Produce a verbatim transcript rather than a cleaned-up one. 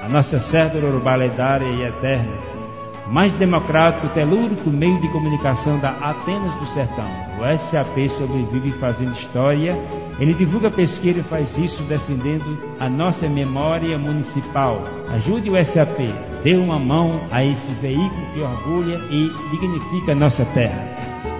a nossa cédula urbana lendária e eterna, mais democrático, telúrico meio de comunicação da Atenas do Sertão. O S A P sobrevive fazendo história, ele divulga pesquisa e faz isso defendendo a nossa memória municipal. Ajude o S A P, dê uma mão a esse veículo que orgulha e dignifica a nossa terra.